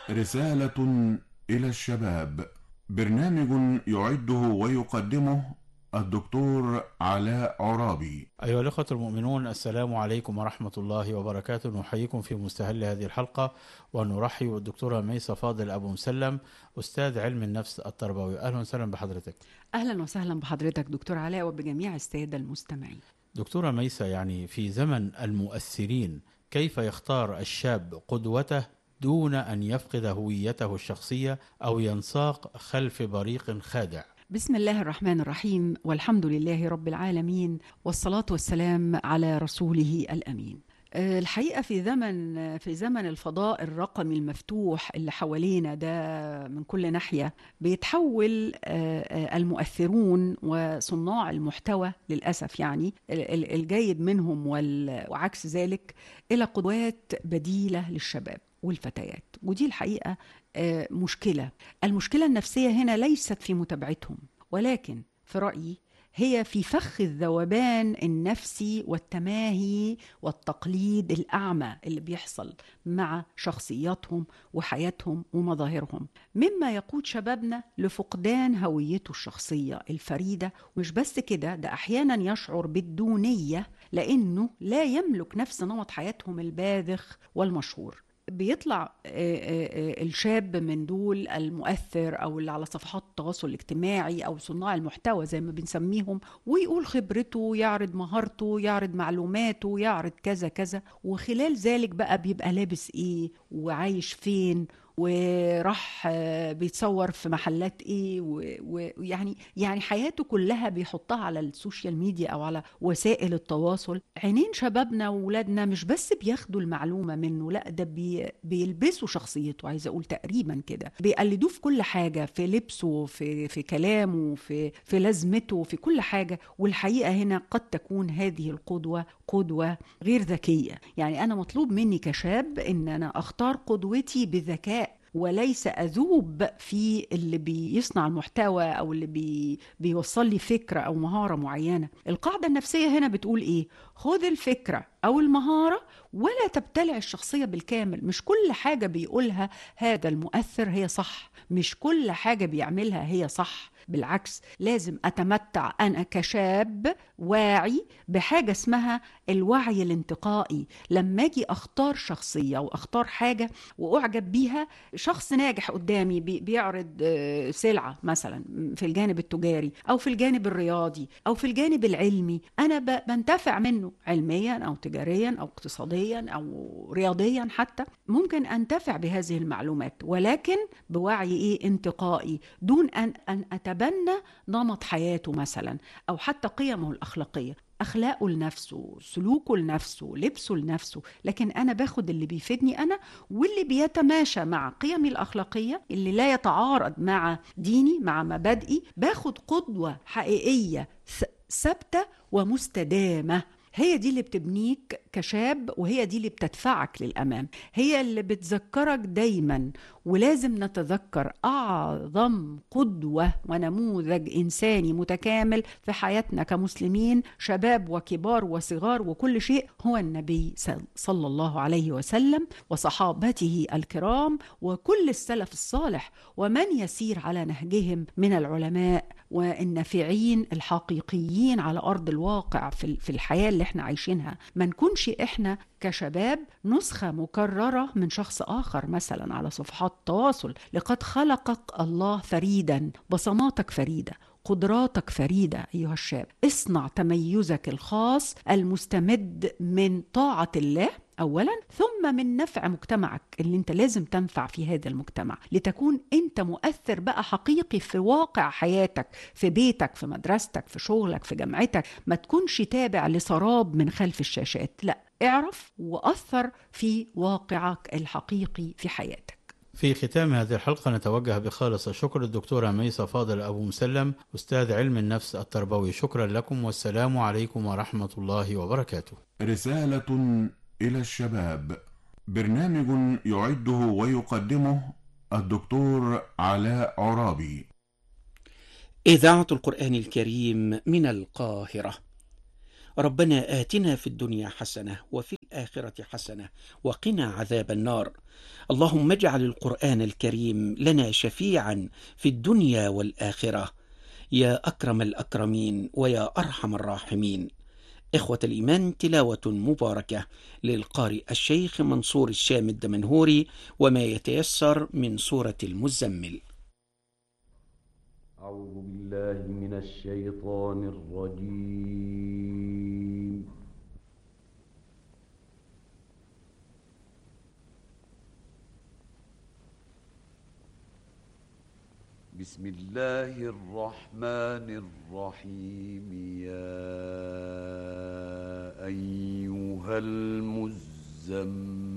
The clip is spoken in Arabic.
رسالة إلى الشباب. برنامج يعده ويقدمه الدكتور علاء عرابي. أيها الأخوة المؤمنون، السلام عليكم ورحمة الله وبركاته. نحييكم في مستهل هذه الحلقة ونرحب بالدكتورة ميسة فاضل أبو مسلم، أستاذ علم النفس التربوي. أهلا وسهلا بحضرتك. أهلا وسهلا بحضرتك دكتور علاء وبجميع السادة المستمعين. دكتورة ميسة، يعني في زمن المؤثرين كيف يختار الشاب قدوته دون أن يفقد هويته الشخصية أو ينساق خلف بريق خادع؟ بسم الله الرحمن الرحيم، والحمد لله رب العالمين، والصلاة والسلام على رسوله الأمين. الحقيقة في زمن الفضاء الرقمي المفتوح اللي حوالينا ده من كل ناحية، بيتحول المؤثرون وصناع المحتوى للأسف، يعني الجيد منهم وعكس ذلك، إلى قدوات بديلة للشباب والفتيات. ودي الحقيقة مشكلة. المشكلة النفسية هنا ليست في متابعتهم، ولكن في رأيي هي في فخ الذوبان النفسي والتماهي والتقليد الأعمى اللي بيحصل مع شخصياتهم وحياتهم ومظاهرهم، مما يقود شبابنا لفقدان هويته الشخصية الفريدة. مش بس كده، ده أحيانا يشعر بالدونية لأنه لا يملك نفس نمط حياتهم الباذخ والمشهور. بيطلع الشاب من دول المؤثر أو اللي على صفحات التواصل الاجتماعي أو صناع المحتوى زي ما بنسميهم، ويقول خبرته، يعرض مهارته، يعرض معلوماته، يعرض كذا كذا، وخلال ذلك بقى بيبقى لابس إيه وعايش فين وراح بيتصور في محلات ايه، ويعني حياته كلها بيحطها على السوشيال ميديا او على وسائل التواصل. عينين شبابنا وولادنا مش بس بياخدوا المعلومة منه، لا ده بيلبسوا شخصيته، عايزة اقول تقريبا كده بيقلدوه في كل حاجة، في لبسه، في كلامه، في لازمته، في كل حاجة. والحقيقة هنا قد تكون هذه القدوة قدوة غير ذكية. يعني انا مطلوب مني كشاب ان انا اختار قدوتي بذكاء، وليس أذوب في اللي بيصنع المحتوى أو اللي بيوصل لي فكرة أو مهارة معينة. القاعدة النفسية هنا بتقول إيه؟ خذ الفكرة أو المهارة ولا تبتلع الشخصية بالكامل. مش كل حاجة بيقولها هذا المؤثر هي صح، مش كل حاجة بيعملها هي صح. بالعكس، لازم أتمتع أنا كشاب واعي بحاجة اسمها الوعي الانتقائي. لما أجي أختار شخصية وأختار حاجة وأعجب بيها، شخص ناجح قدامي بيعرض سلعة مثلا في الجانب التجاري أو في الجانب الرياضي أو في الجانب العلمي، أنا بنتفع منه علميا أو تجاريا أو اقتصاديا أو رياضيا، حتى ممكن أنتفع بهذه المعلومات، ولكن بوعي إيه؟ انتقائي، دون أن أتبنى نمط حياته مثلا أو حتى قيمه الأخلاقية، أخلاقه لنفسه، سلوكه لنفسه، لبسه لنفسه. لكن أنا باخد اللي بيفيدني أنا واللي بيتماشى مع قيمي الأخلاقية، اللي لا يتعارض مع ديني، مع مبادئي. باخد قدوة حقيقية ثابتة ومستدامة. هي دي اللي بتبنيك كشاب، وهي دي اللي بتدفعك للأمام، هي اللي بتذكرك دايما. ولازم نتذكر أعظم قدوة ونموذج إنساني متكامل في حياتنا كمسلمين، شباب وكبار وصغار وكل شيء، هو النبي صلى الله عليه وسلم وصحابته الكرام وكل السلف الصالح ومن يسير على نهجهم من العلماء والنافعين الحقيقيين على أرض الواقع في الحياة اللي احنا عايشينها. ما نكونش احنا كشباب نسخة مكررة من شخص آخر مثلا على صفحات التواصل. لقد خلقك الله فريدا، بصماتك فريدة، قدراتك فريدة أيها الشاب. اصنع تميزك الخاص المستمد من طاعة الله أولا، ثم من نفع مجتمعك اللي انت لازم تنفع في هذا المجتمع، لتكون انت مؤثر بقى حقيقي في واقع حياتك، في بيتك، في مدرستك، في شغلك، في جامعتك. ما تكونش تابع لسراب من خلف الشاشات، لا، اعرف وأثر في واقعك الحقيقي في حياتك. في ختام هذه الحلقة نتوجه بخالص الشكر للدكتورة ميسة فاضل أبو مسلم، أستاذ علم النفس التربوي. شكرا لكم، والسلام عليكم ورحمة الله وبركاته. رسالة إلى الشباب. برنامج يعده ويقدمه الدكتور علاء عرابي. إذاعة القرآن الكريم من القاهرة. ربنا آتنا في الدنيا حسنة وفي الآخرة حسنة وقنا عذاب النار. اللهم اجعل القرآن الكريم لنا شفيعا في الدنيا والآخرة يا أكرم الأكرمين ويا أرحم الراحمين. إخوة الإيمان، تلاوة مباركة للقارئ الشيخ منصور الشام الدمنهوري وما يتيسر من سورة المزمل. أعوذ بالله من الشيطان الرجيم. بسم الله الرحمن الرحيم. يا أيها المزمل